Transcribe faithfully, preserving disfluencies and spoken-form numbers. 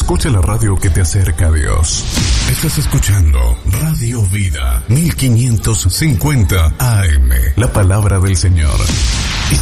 Escucha la radio que te acerca a Dios. Estás escuchando Radio Vida mil quinientos cincuenta A M, la palabra del Señor.